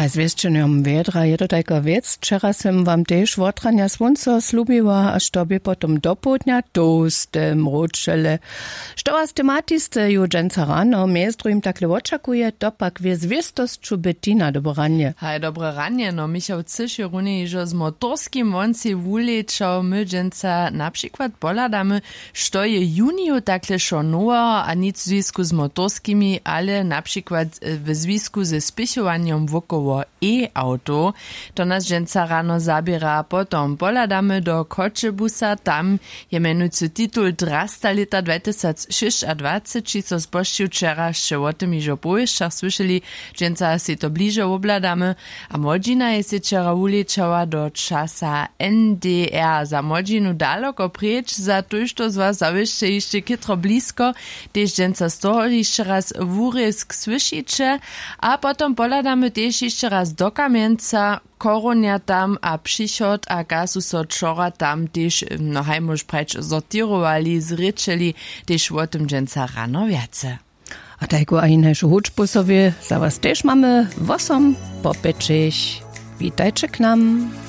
A zwieszczeniem wiedra je to taka wiec. Wczera sem wam też wotrania słońca slubiła, aż tobie potom do południa toastem ruczele. Što was tematiste ju dżęca rano, miestru im takle oczakuje, dopak wie zwiestosću Bettina dobranie. Hej, dobre ranie, no Michał Cysz runie, że z motorskim wonci wulečał my dżęca na przykład poladamy, što je juniju takle šonoa, a nic w związku z motorskimi, ale na przykład w związku ze spichowaniem wokoło e-auto. To nas dżęca rano zabiera, potom poladamy do Koczebusa, tam je menujcy titul Drasta leta 2026, či so spošću včera še o tym ižo povišćach słyšeli, dżęca si to bliže obladamy, a młodzina je si včera ulečała do časa NDR. Za młodzinu daleko preč, za to, što z was zavišće ještě kitro blisko, tež dżęca z toho ještě raz vúrisk slyšiče, a potom poladamy tež ještě raz do Kamjenca, Koronia tam a přichod a gasu so čora tam tež, no hajmož preč sortirowali, zrečeli, tež o tym dżęca rano wiace. A tajko a inejšu hučbusowie za was też mamy 8 po 5. Witajcie k nam.